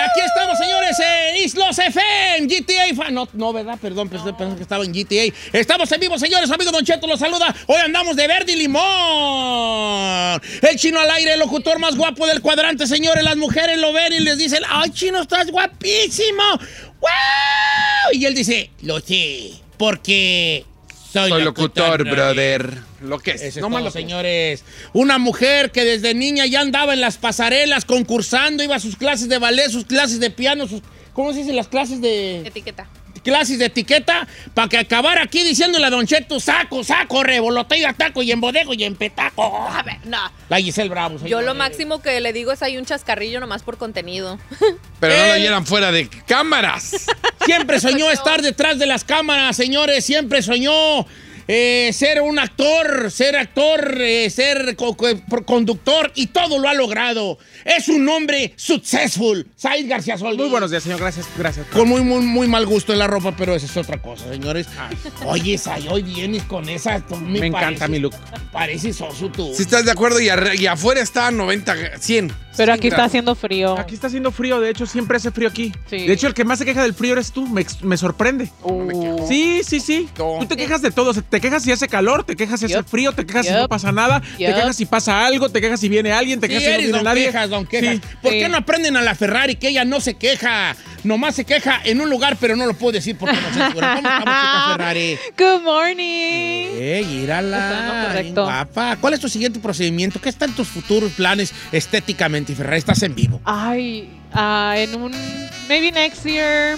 Aquí estamos, señores, en Islos FM, GTA. No, ¿verdad? Perdón, pensé que estaba en GTA. Estamos en vivo, señores. Amigo Don Cheto los saluda. Hoy andamos de verde y limón. El Chino al aire, el locutor más guapo del cuadrante, señores. Las mujeres lo ven y les dicen, ¡ay, Chino, estás guapísimo! ¡Wow! Y él dice, lo sé, porque soy locutor, brother. Lo que es. Eso no es todo, señores. Una mujer que desde niña ya andaba en las pasarelas concursando, iba a sus clases de ballet, sus clases de piano, ¿cómo se dice? Las clases de... Clases de etiqueta, para que acabara aquí diciéndole a Don Cheto, saco, revoloteo, ataco y embodego y empetaco. A ver, no. La Giselle Bravo, señores. Yo lo máximo que le digo es hay un chascarrillo nomás por contenido. Pero no lo oyeran fuera de cámaras. Siempre soñó estar detrás de las cámaras, señores. Siempre soñó ser un actor, ser conductor y todo lo ha logrado. Es un hombre successful. Said García Solís. Muy buenos días, señor. Gracias. Con muy mal gusto en la ropa, pero esa es otra cosa, señores. Oye, Say, hoy vienes con esa. Me encanta mi look. Pareces oso tú. Si estás de acuerdo, y afuera está 90, 100. Pero aquí está haciendo frío. Aquí está haciendo frío, de hecho, siempre hace frío aquí. Sí. De hecho, el que más se queja del frío eres tú, me sorprende. Sí. No. Tú te quejas de todo, te quejas si hace calor, te quejas si hace frío, te quejas si no pasa nada, te quejas si pasa algo, te quejas si viene alguien, te quejas si no viene nadie. Don Quejas. Sí. ¿Por qué no aprenden a la Ferrari que ella no se queja? Nomás se queja en un lugar, pero no lo puedo decir porque no se censura. ¿Cómo estamos, chica Ferrari? Good morning. Mírala, bien guapa. ¿Cuál es tu siguiente procedimiento? ¿Qué están tus futuros planes estéticamente, Ferrari? Estás en vivo. Ay, maybe next year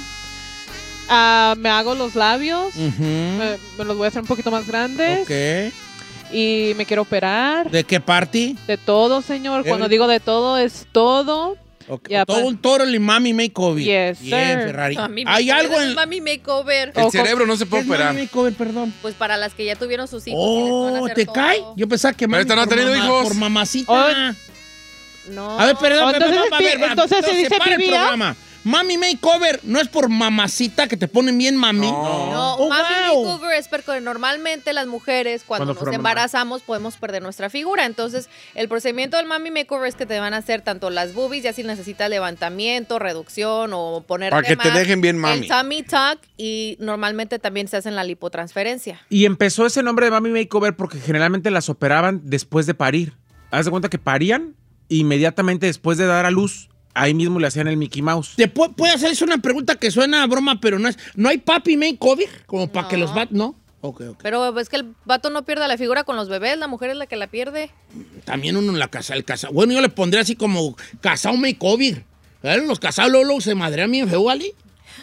me hago los labios. Me los voy a hacer un poquito más grandes. Ok. Y me quiero operar. ¿De qué party? De todo, señor. Cuando digo de todo, es todo. Okay. Todo un toro y mami makeover. Yes, bien, sir. Ferrari. Hay algo en Mami makeover. El cerebro no se puede ¿Qué es operar. mami makeover, perdón? Pues para las que ya tuvieron sus hijos. ¿te cae? Yo pensaba que Pero esta no ha tenido hijos. Por mamacita. No. A ver, perdón. Entonces se dice para el pibia. programa. Mami makeover no es por mamacita que te ponen bien mami. No, mami makeover es porque normalmente las mujeres cuando nos embarazamos podemos perder nuestra figura. Entonces, el procedimiento del mami makeover es que te van a hacer tanto las boobies, ya si necesitas levantamiento, reducción o ponerte para que te dejen bien mami. El tummy tuck y normalmente también se hacen la lipotransferencia. Y empezó ese nombre de Mami Makeover porque generalmente las operaban después de parir. Haz de cuenta que parían inmediatamente después de dar a luz. Ahí mismo le hacían el Mickey Mouse. ¿Puede hacerse una pregunta que suena a broma, pero no es? ¿No hay papi makeover? Como para que los vatos, ¿no? Ok. Pero es que el vato no pierde la figura con los bebés, la mujer es la que la pierde. También uno en la casa, bueno, yo le pondría así como casado makeover. Los casados luego se madrean bien feo, ¿vale?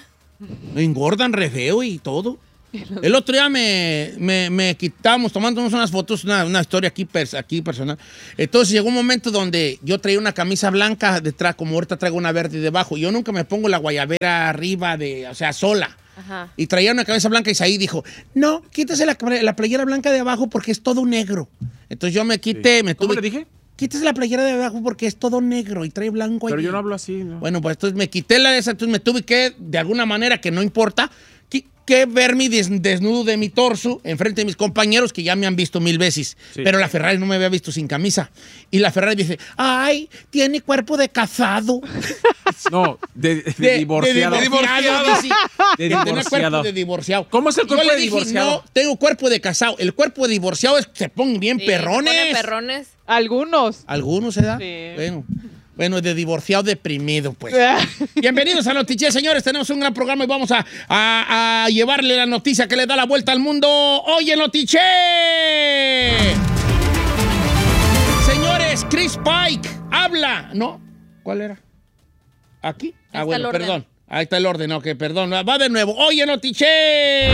Me engordan re feo y todo. El otro día me quitábamos, tomándonos unas fotos, una historia aquí personal. Entonces llegó un momento donde yo traía una camisa blanca detrás, como ahorita traigo una verde debajo. Yo nunca me pongo la guayabera arriba, o sea, sola. Ajá. Y traía una camisa blanca y Saí dijo, no, quítese la playera blanca de abajo porque es todo negro. Entonces yo me quité, ¿Cómo le dije? Quítese la playera de abajo porque es todo negro y trae blanco ahí. Pero yo no hablo así, ¿no? Bueno, pues entonces me quité la de esa, entonces me tuve que, de alguna manera que no importa, que ver mi desnudo de mi torso enfrente de mis compañeros que ya me han visto 1000 veces. Sí. Pero la Ferrari no me había visto sin camisa. Y la Ferrari dice, ay, tiene cuerpo de casado. No, de divorciado. De divorciado. De Tiene cuerpo de divorciado. ¿Cómo es el cuerpo de divorciado? No, tengo cuerpo de casado. El cuerpo de divorciado es que se ponen bien perrones. Se ponen perrones. Algunos, ¿se da? Sí. Bueno, de divorciado deprimido, pues. Bienvenidos a Notiche, señores. Tenemos un gran programa y vamos a llevarle la noticia que le da la vuelta al mundo. ¡Oye, Notiche! Señores, Chris Pike habla. ¿No? ¿Cuál era? ¿Aquí? Bueno, perdón. Ahí está el orden. Ok, perdón. Va de nuevo. ¡Oye, Notiche!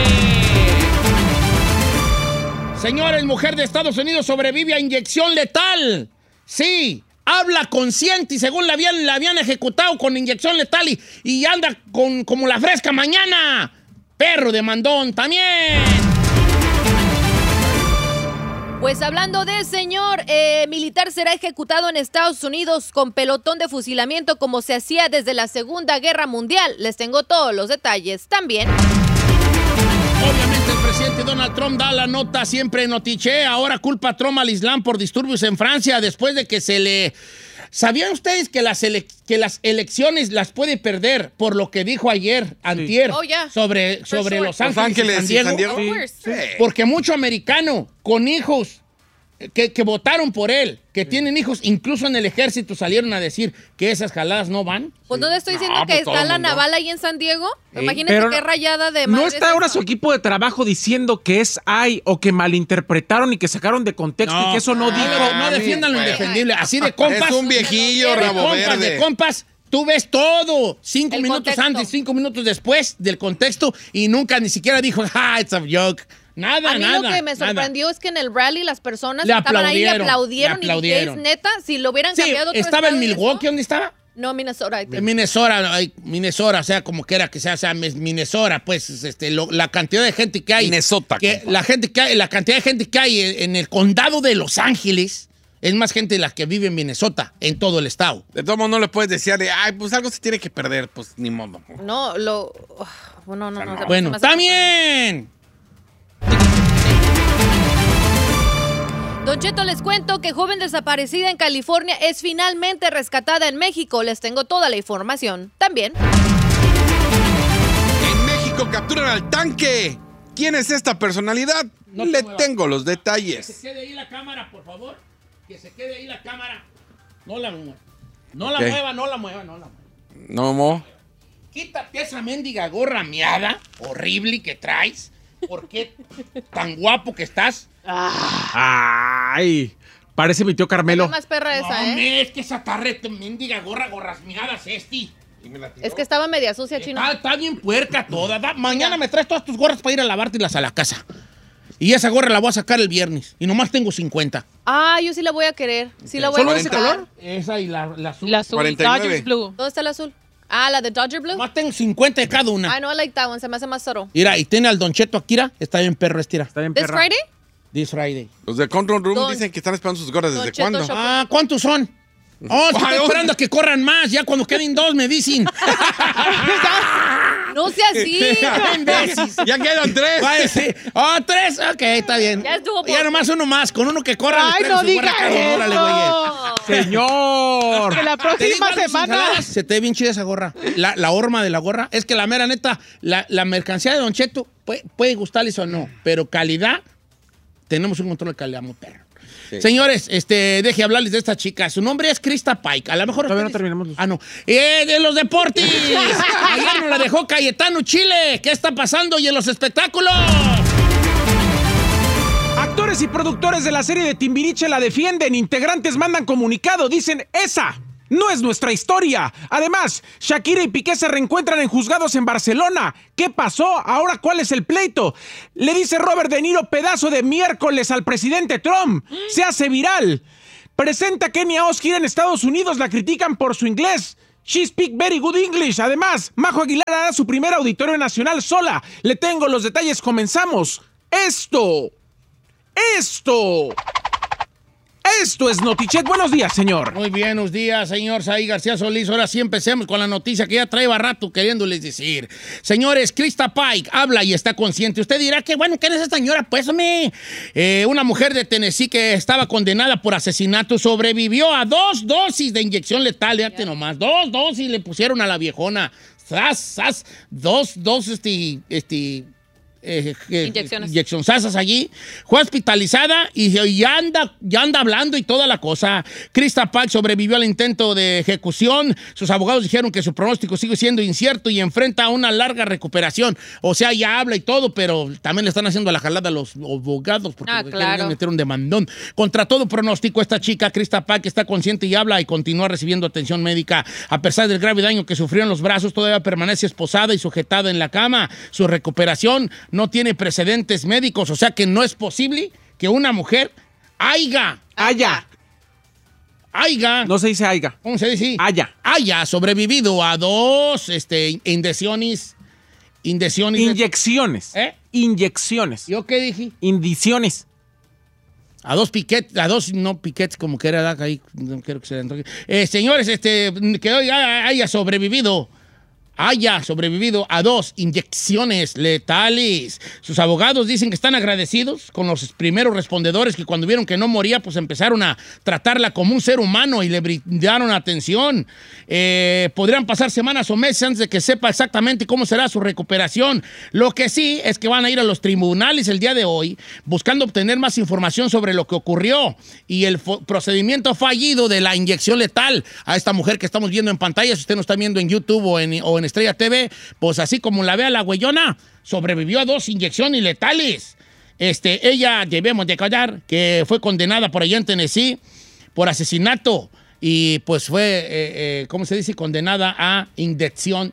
Señores, mujer de Estados Unidos sobrevive a inyección letal. Sí. Habla consciente y según la habían ejecutado con inyección letal y anda como la fresca mañana. Perro de mandón también. Pues hablando de señor, militar será ejecutado en Estados Unidos con pelotón de fusilamiento como se hacía desde la Segunda Guerra Mundial. Les tengo todos los detalles también. Obviamente el presidente presidente Donald Trump da la nota siempre notiche. Ahora culpa a Trump al Islam por disturbios en Francia después de que se le... ¿Sabían ustedes que las elecciones las puede perder por lo que dijo ayer, antier, sobre Los Ángeles y San Diego? Sí. Porque mucho americano con hijos que votaron por él, que tienen hijos, incluso en el ejército salieron a decir que esas jaladas no van. Pues no le estoy diciendo que está la naval ahí en San Diego. Imagínate Pero qué rayada de ¿no madres está ahora eso? su equipo de trabajo diciendo que es hay o que malinterpretaron y que sacaron de contexto y que eso no dijo? No defiendan lo indefendible. Así de compas. Es un viejillo, rabo verde. De compas. Tú ves todo 5 El minutos contexto. antes, 5 minutos después del contexto y nunca ni siquiera dijo, it's a joke. Nada, A mí nada. lo que me nada. sorprendió es que en el rally las personas Le que estaban ahí le aplaudieron. aplaudieron. Y es neta, si lo hubieran Sí, cambiado otro estaba en estado y Milwaukee, eso- ¿dónde estaba? No, Minnesota. I think. En Minnesota, o sea, como quiera que sea Minnesota, pues, la cantidad de gente que hay. Minnesota, compa. La cantidad de gente que hay en el condado de Los Ángeles es más gente de la que vive en Minnesota, en todo el estado. De todos modos, no le puedes decir, pues algo se tiene que perder, pues ni modo. No, no. Bueno, está bien. Don Cheto, les cuento que joven desaparecida en California es finalmente rescatada en México. Les tengo toda la información. También. En México capturan al tanque. ¿Quién es esta personalidad? No Le te muevas. tengo los Que se detalles. quede ahí la cámara, por favor. Que se quede ahí la cámara. No la mueva. No la Ok. mueva, no la mueva, no la mueva. No, mo. Quítate esa mendiga gorra miada, horrible que traes. ¿Por qué tan guapo que estás? Ay, parece mi tío Carmelo. Es más perra esa, No, ¿eh? es que esa tarreta mendiga gorras miadas, Es que estaba media sucia, chino. Está bien puerca toda. Mañana me traes todas tus gorras para ir a lavártelas a la casa. Y esa gorra la voy a sacar el viernes. Y nomás tengo 50. Ah, yo sí la voy a querer. Sí la voy a ¿Solo de ese buscar. color? Esa y la azul. La azul, 49. Dodgers Blue. ¿Dónde está el azul? Ah, la de Dodger Blue. Nomás tengo 50 de cada una. Ah, no, I like that one. Se me hace más soro. Mira, y tiene al Don Cheto Akira. Está bien perro, estira. Está bien ¿This perra. Friday? This Friday. Los de Control Room Don- dicen que están esperando sus gorras. ¿Desde Don Cheto cuándo? Shop. Ah, ¿cuántos son? Oh, estoy esperando a que corran más. Ya cuando queden 2 me dicen. No sea así. Imbéciles. Ya quedan 3. Va a decir, 3, ok, está bien. Ya estuvo, Ya nomás uno más, con uno que corra. Ay, les traigo no su gorra diga cada uno, órale, eso. güey. Señor. Que la Te digo próxima algo sin semana. jaladas, se te ve bien chida esa gorra. La horma de la gorra. Es que la mera neta, la mercancía de Don Cheto puede gustarles o no, pero calidad, tenemos un control de calidad muy perro. Sí. Señores, deje hablarles de esta chica. Su nombre es Krista Pike. A lo mejor Todavía no ustedes- terminamos los- Ah, no. De los deportes. Ayer nos la dejó Cayetano Chile. ¿Qué está pasando? Y en los espectáculos. Actores y productores de la serie de Timbiriche la defienden. Integrantes mandan comunicado. Dicen, esa no es nuestra historia. Además, Shakira y Piqué se reencuentran en juzgados en Barcelona. ¿Qué pasó? Ahora, ¿cuál es el pleito? Le dice Robert De Niro pedazo de miércoles al presidente Trump. Se hace viral. Presenta a Kenia Oz en Estados Unidos. La critican por su inglés. She speak very good English. Además, Majo Aguilar hará su primer auditorio nacional sola. Le tengo los detalles. Comenzamos. Esto es Notichet. Buenos días, señor. Muy bien, buenos días, señor Saí García Solís. Ahora sí empecemos con la noticia que ya traía rato queriéndoles decir. Señores, Krista Pike habla y está consciente. Usted dirá que, bueno, ¿quién es esta señora? Pues, una mujer de Tennessee que estaba condenada por asesinato sobrevivió a 2 dosis de inyección letal. Fíjate nomás, 2 dosis le pusieron a la viejona. ¡Sas! 2 inyeccionzazas allí. Fue hospitalizada y ya anda hablando y toda la cosa. Krista Pike sobrevivió al intento de ejecución. Sus abogados dijeron que su pronóstico sigue siendo incierto y enfrenta una larga recuperación. O sea, ya habla y todo, pero también le están haciendo la jalada a los abogados porque quieren meter un demandón. Contra todo pronóstico, esta chica, Krista Pike, está consciente y habla y continúa recibiendo atención médica. A pesar del grave daño que sufrió en los brazos, todavía permanece esposada y sujetada en la cama. Su recuperación no tiene precedentes médicos, o sea que no es posible que una mujer haya, No se dice aiga. ¿cómo se dice? Haya sobrevivido a 2 indecciones. Inyecciones. Inyecciones. ¿Yo qué dije? Indiciones. A 2 piquetes, no piquetes como que era ahí, no quiero que se den. Señores, que hoy haya sobrevivido haya sobrevivido a 2 inyecciones letales. Sus abogados dicen que están agradecidos con los primeros respondedores que cuando vieron que no moría, pues empezaron a tratarla como un ser humano y le brindaron atención. Podrían pasar semanas o meses antes de que sepa exactamente cómo será su recuperación. Lo que sí es que van a ir a los tribunales el día de hoy buscando obtener más información sobre lo que ocurrió y el procedimiento fallido de la inyección letal a esta mujer que estamos viendo en pantalla. Si usted nos está viendo en YouTube o en Estrella TV, pues así como la ve a la güeyona, sobrevivió a 2 inyecciones letales. Ella, debemos de callar, que fue condenada por allá en Tennessee por asesinato y pues fue, ¿cómo se dice? Condenada a inyección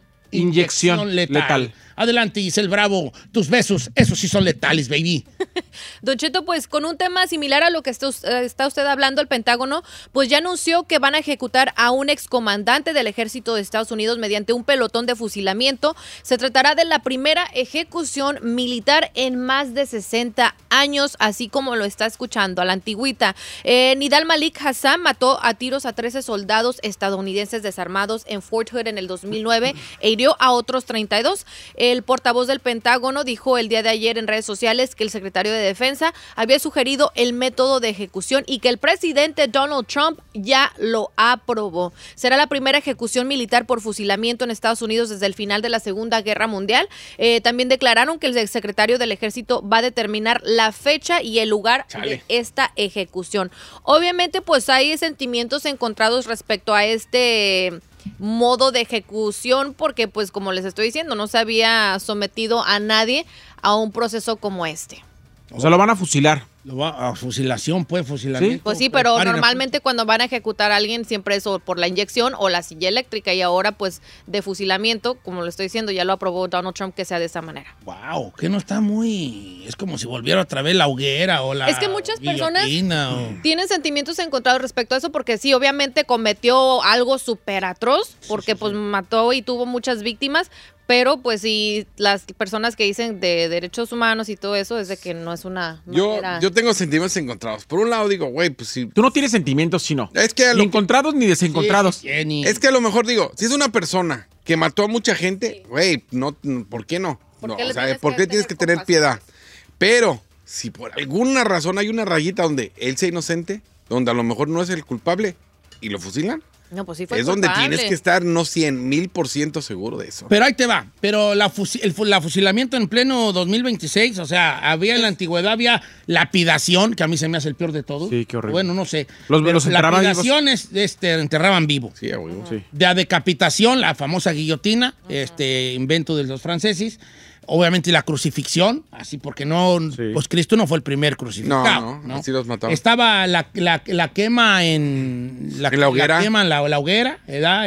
letal. Adelante, Giselle Bravo, tus besos, esos sí son letales, baby. Don Cheto, pues con un tema similar a lo que está usted hablando, el Pentágono, pues ya anunció que van a ejecutar a un excomandante del ejército de Estados Unidos mediante un pelotón de fusilamiento. Se tratará de la primera ejecución militar en más de 60 años, así como lo está escuchando, a la antigüita. Nidal Malik Hassan mató a tiros a 13 soldados estadounidenses desarmados en Fort Hood en el 2009 e hirió a otros 32. El portavoz del Pentágono dijo el día de ayer en redes sociales que el secretario de Defensa había sugerido el método de ejecución y que el presidente Donald Trump ya lo aprobó. Será la primera ejecución militar por fusilamiento en Estados Unidos desde el final de la Segunda Guerra Mundial. También declararon que el secretario del Ejército va a determinar la fecha y el lugar de esta ejecución. Obviamente, pues hay sentimientos encontrados respecto a este modo de ejecución porque, pues, como les estoy diciendo, no se había sometido a nadie a un proceso como este. O sea, lo van a fusilar. Lo va a fusilación, pues, fusilamiento. ¿Sí? Pues sí, pero normalmente cuando van a ejecutar a alguien siempre es o por la inyección o la silla eléctrica y ahora, pues, de fusilamiento, como lo estoy diciendo, ya lo aprobó Donald Trump que sea de esa manera. Wow, que no está muy... Es como si volviera otra vez la hoguera o la... Es que muchas personas tienen sentimientos encontrados respecto a eso porque sí, obviamente cometió algo súper atroz porque pues mató y tuvo muchas víctimas, pero pues sí, las personas que dicen de derechos humanos y todo eso es de que no es una manera... Yo tengo sentimientos encontrados. Por un lado digo, güey, pues sí. Tú no tienes sentimientos, sino. Es que ni encontrados ni desencontrados. Sí, Jenny. Es que a lo mejor digo, si es una persona que mató a mucha gente, güey, no, ¿por qué no? ¿Por qué tienes que tener piedad? Pero si por alguna razón hay una rayita donde él sea inocente, donde a lo mejor no es el culpable y lo fusilan, no, pues sí fue es culpable. donde tienes que estar, no 100,000% seguro de eso. Pero ahí te va. Pero la fusilamiento en pleno 2026, o sea, había en la antigüedad, había lapidación, que a mí se me hace el peor de todos. Sí, qué horrible. Bueno, no sé. Los enterraban lapidaciones enterraban vivo. Sí, güey. Sí. De la decapitación, la famosa guillotina, invento de los franceses. Obviamente la crucifixión, así porque no, pues Cristo no fue el primer crucificado. No, así los mataban. Estaba la quema en la hoguera. La quema en la hoguera, ¿verdad?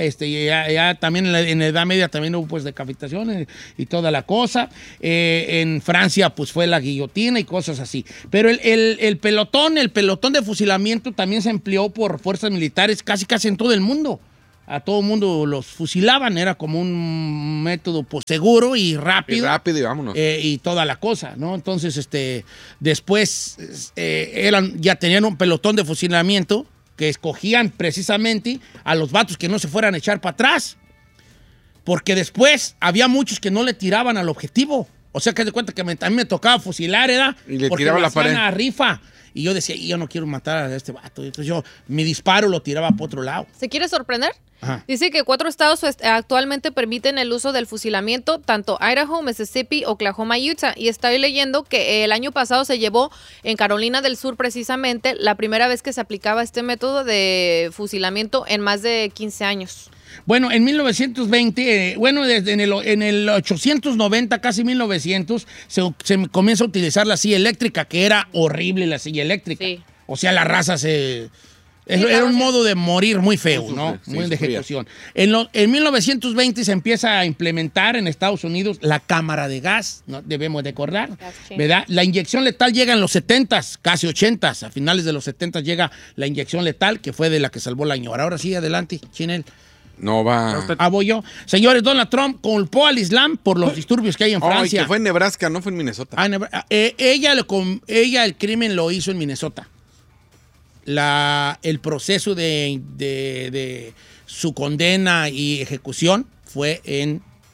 Ya también en la Edad Media también hubo pues decapitaciones y toda la cosa. En Francia pues fue la guillotina y cosas así. Pero el pelotón de fusilamiento también se empleó por fuerzas militares casi en todo el mundo. A todo el mundo los fusilaban, era como un método pues, seguro y rápido. Y rápido y vámonos. Y toda la cosa, ¿no? Entonces, después ya tenían un pelotón de fusilamiento que escogían precisamente a los vatos que no se fueran a echar para atrás. Porque después había muchos que no le tiraban al objetivo. O sea, que de cuenta que a mí me tocaba fusilar, ¿verdad? Y le tiraba la pared. Una rifa. Y yo decía, yo no quiero matar a este vato. Entonces mi disparo lo tiraba para otro lado. ¿Se quiere sorprender? Ajá. Dice que 4 estados actualmente permiten el uso del fusilamiento, tanto Idaho, Mississippi, Oklahoma y Utah. Y estoy leyendo que el año pasado se llevó en Carolina del Sur precisamente la primera vez que se aplicaba este método de fusilamiento en más de 15 años. Bueno, en 1920, desde en el 890, casi 1900, se comienza a utilizar la silla eléctrica, que era horrible la silla eléctrica. Sí. O sea, la raza era un modo de morir muy feo, ¿no? Sí, muy de ejecución. En 1920 se empieza a implementar en Estados Unidos la cámara de gas, ¿no? Debemos recordar, ¿verdad? La inyección letal llega en los 70s, casi 80s. A finales de los 70s llega la inyección letal, que fue de la que salvó la ñora. Ahora sí, adelante, Chinel. No va. Voy yo. Señores, Donald Trump culpó al Islam por los disturbios que hay en Francia. Que fue en Nebraska, no fue en Minnesota. Ella el crimen lo hizo en Minnesota. El proceso de su condena y ejecución fue en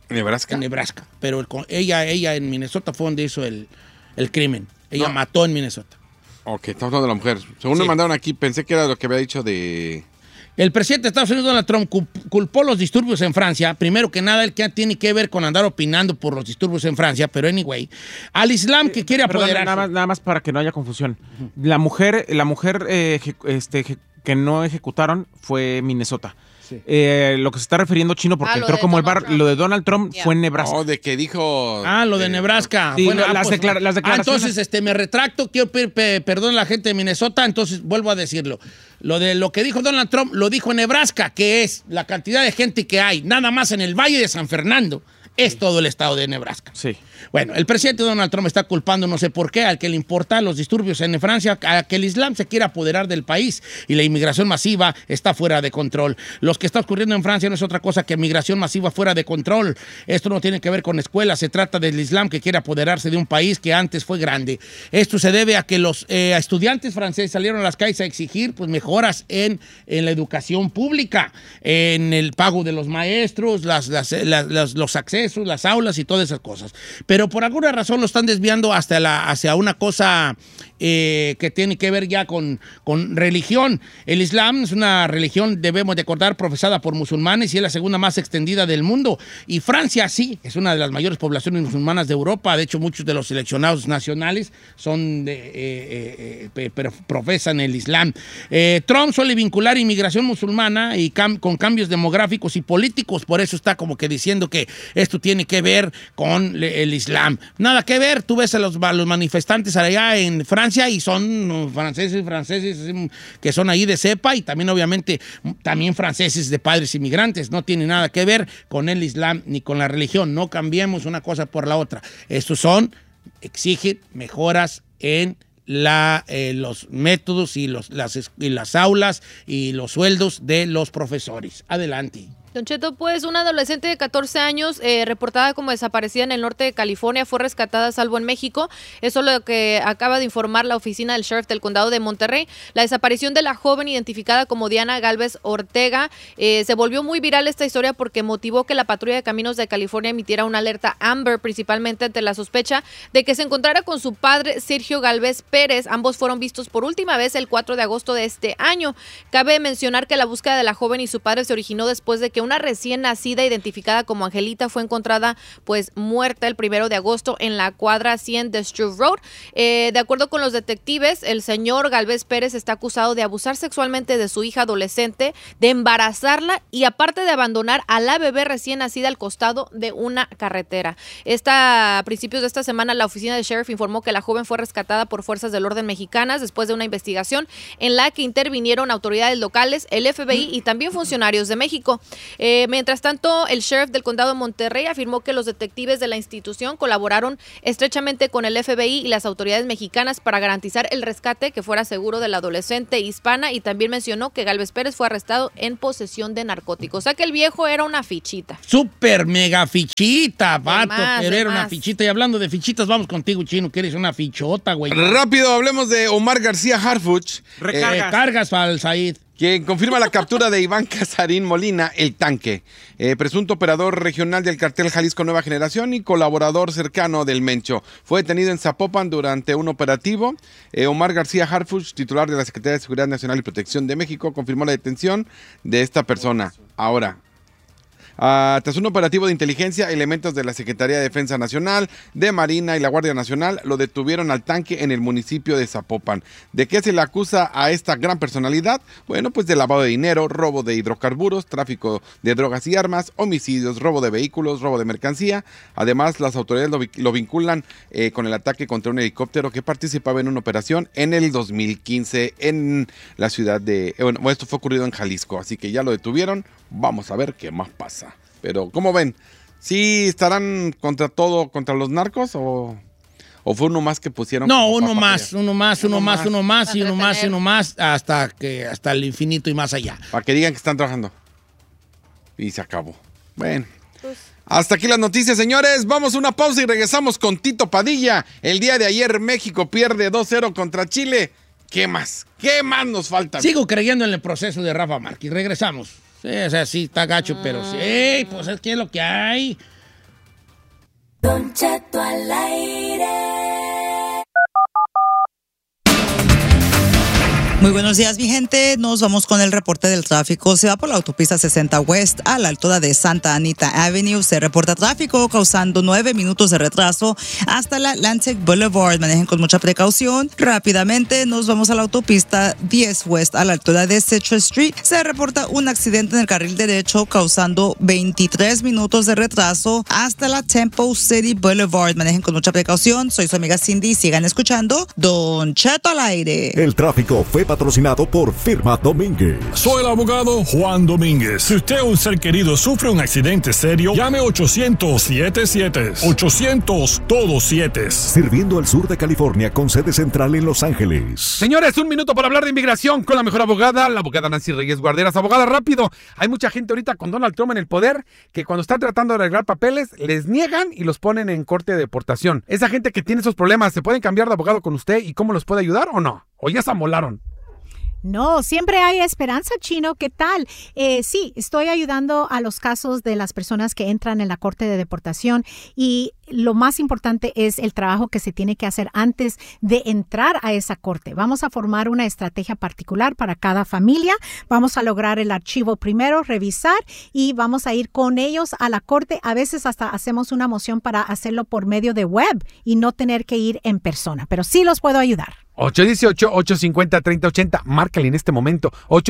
Nebraska. En Nebraska. Pero ella en Minnesota fue donde hizo el crimen. Ella mató en Minnesota. Ok, estamos hablando de la mujer. Según me mandaron aquí, pensé que era lo que había dicho de... El presidente de Estados Unidos, Donald Trump, culpó los disturbios en Francia. Primero que nada, el que tiene que ver con andar opinando por los disturbios en Francia, pero anyway, al Islam que quiere apoderarse. Nada más para que no haya confusión. La mujer que no ejecutaron fue Minnesota. Sí. Lo que se está refiriendo Chino, porque entró como el bar, lo de Donald Trump fue en Nebraska. De que dijo... lo de Nebraska. Sí, bueno, las declaraciones. Entonces, me retracto, quiero pedir perdón a la gente de Minnesota, entonces vuelvo a decirlo. Lo que dijo Donald Trump lo dijo en Nebraska, que es la cantidad de gente que hay, nada más en el Valle de San Fernando, es todo el estado de Nebraska. Sí. Bueno, el presidente Donald Trump está culpando, no sé por qué, al que le importa los disturbios en Francia, a que el Islam se quiera apoderar del país y la inmigración masiva está fuera de control. Lo que está ocurriendo en Francia no es otra cosa que migración masiva fuera de control. Esto no tiene que ver con escuelas, se trata del Islam que quiere apoderarse de un país que antes fue grande. Esto se debe a que los estudiantes franceses salieron a las calles a exigir mejoras en la educación pública, en el pago de los maestros, los accesos, las aulas y todas esas cosas. Pero por alguna razón lo están desviando hacia una cosa que tiene que ver ya con religión. El Islam es una religión, debemos de acordar, profesada por musulmanes y es la segunda más extendida del mundo. Y Francia sí, es una de las mayores poblaciones musulmanas de Europa. De hecho, muchos de los seleccionados nacionales profesan el Islam. Trump suele vincular inmigración musulmana y con cambios demográficos y políticos. Por eso está como que diciendo que esto tiene que ver con el Islam. Nada que ver. Tú ves a los manifestantes allá en Francia y son franceses que son ahí de cepa y también obviamente también franceses de padres inmigrantes. No tiene nada que ver con el Islam ni con la religión. No cambiemos una cosa por la otra. Estos exigen mejoras en los métodos y las aulas y los sueldos de los profesores. Adelante. Don Cheto, pues una adolescente de 14 años reportada como desaparecida en el norte de California fue rescatada a salvo en México. Eso es lo que acaba de informar la oficina del sheriff del condado de Monterrey. La desaparición de la joven identificada como Diana Galvez Ortega se volvió muy viral esta historia porque motivó que la patrulla de caminos de California emitiera una alerta Amber, principalmente ante la sospecha de que se encontrara con su padre Sergio Galvez Pérez. Ambos fueron vistos por última vez el 4 de agosto de este año. Cabe mencionar que la búsqueda de la joven y su padre se originó después de que una recién nacida identificada como Angelita fue encontrada pues muerta el 1 de agosto en la cuadra 100 de Struve Road. De acuerdo con los detectives, el señor Galvez Pérez está acusado de abusar sexualmente de su hija adolescente, de embarazarla y aparte de abandonar a la bebé recién nacida al costado de una carretera. A principios de esta semana la oficina del sheriff informó que la joven fue rescatada por fuerzas del orden mexicanas después de una investigación en la que intervinieron autoridades locales, el FBI y también funcionarios de México. Mientras tanto, el sheriff del condado de Monterrey afirmó que los detectives de la institución colaboraron estrechamente con el FBI y las autoridades mexicanas para garantizar el rescate que fuera seguro de la adolescente hispana y también mencionó que Galvez Pérez fue arrestado en posesión de narcóticos. O sea que el viejo era una fichita. Súper mega fichita, vato, pero era una fichita. Y hablando de fichitas, vamos contigo, Chino, que eres una fichota, güey. Rápido, hablemos de Omar García Harfuch. Recargas para el Said. Quien confirma la captura de Iván Casarín Molina, el Tanque, presunto operador regional del cartel Jalisco Nueva Generación y colaborador cercano del Mencho. Fue detenido en Zapopan durante un operativo. Omar García Harfuch, titular de la Secretaría de Seguridad Nacional y Protección de México, confirmó la detención de esta persona. Ahora, tras un operativo de inteligencia, elementos de la Secretaría de Defensa Nacional, de Marina y la Guardia Nacional lo detuvieron al Tanque en el municipio de Zapopan. ¿De qué se le acusa a esta gran personalidad? Bueno, pues de lavado de dinero, robo de hidrocarburos, tráfico de drogas y armas, homicidios, robo de vehículos, robo de mercancía. Además, las autoridades lo vinculan con el ataque contra un helicóptero que participaba en una operación en el 2015 en la ciudad de... Bueno, esto fue ocurrido en Jalisco, así que ya lo detuvieron. Vamos a ver qué más pasa. Pero, ¿cómo ven? ¿Sí estarán contra los narcos o fue uno más que pusieron? No, uno más, hasta el infinito y más allá. Para que digan que están trabajando. Y se acabó. Bueno. Hasta aquí las noticias, señores. Vamos a una pausa y regresamos con Tito Padilla. El día de ayer México pierde 2-0 contra Chile. ¿Qué más? ¿Qué más nos falta? Sigo creyendo en el proceso de Rafa Márquez. Regresamos. Sí, o sea, sí, está gacho, pero sí, pues es que es lo que hay. Don Cheto al aire. Muy buenos días, mi gente. Nos vamos con el reporte del tráfico. Se va por la autopista 60 West a la altura de Santa Anita Avenue. Se reporta tráfico causando 9 minutos de retraso hasta la Atlantic Boulevard. Manejen con mucha precaución. Rápidamente nos vamos a la autopista 10 West a la altura de Citrus Street. Se reporta un accidente en el carril derecho causando 23 minutos de retraso hasta la Temple City Boulevard. Manejen con mucha precaución. Soy su amiga Cindy. Sigan escuchando Don Cheto al aire. El tráfico fue patrocinado por Firma Domínguez. Soy el abogado Juan Domínguez. Si usted o un ser querido sufre un accidente serio, llame 800-77. 800 todos 7. Sirviendo al sur de California con sede central en Los Ángeles. Señores, un minuto para hablar de inmigración con la mejor abogada, la abogada Nancy Reyes Guarderas. Abogada, rápido. Hay mucha gente ahorita con Donald Trump en el poder que cuando están tratando de arreglar papeles, les niegan y los ponen en corte de deportación. Esa gente que tiene esos problemas, ¿se pueden cambiar de abogado con usted y cómo los puede ayudar o no? ¿O ya se amolaron? No, siempre hay esperanza, Chino. ¿Qué tal? Sí, estoy ayudando a los casos de las personas que entran en la corte de deportación y lo más importante es el trabajo que se tiene que hacer antes de entrar a esa corte. Vamos a formar una estrategia particular para cada familia. Vamos a lograr el archivo primero, revisar y vamos a ir con ellos a la corte. A veces hasta hacemos una moción para hacerlo por medio de web y no tener que ir en persona, pero sí los puedo ayudar. 818-850-3080. Márcale en este momento.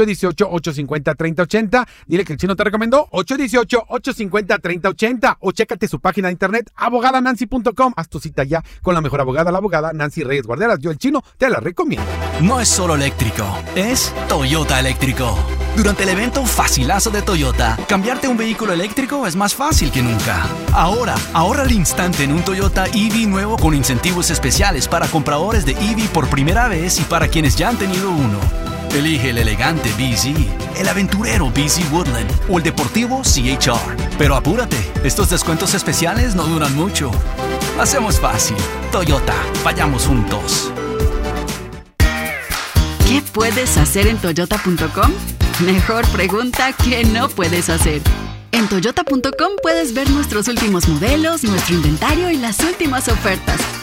818-850-3080. Dile que el Chino te recomendó. 818-850-3080. O chécate su página de internet, abogadanancy.com. Haz tu cita ya con la mejor abogada, la abogada Nancy Reyes Guarderas. Yo, el Chino, te la recomiendo. No es solo eléctrico, es Toyota eléctrico. Durante el evento Facilazo de Toyota, cambiarte un vehículo eléctrico es más fácil que nunca. Ahora, ahorra al instante en un Toyota EV nuevo con incentivos especiales para compradores de EV por primera vez y para quienes ya han tenido uno. Elige el elegante BZ, el aventurero BZ Woodland o el deportivo CHR. Pero apúrate, estos descuentos especiales no duran mucho. Hacemos fácil. Toyota, vayamos juntos. ¿Qué puedes hacer en Toyota.com? Mejor pregunta que no puedes hacer. En Toyota.com puedes ver nuestros últimos modelos, nuestro inventario y las últimas ofertas.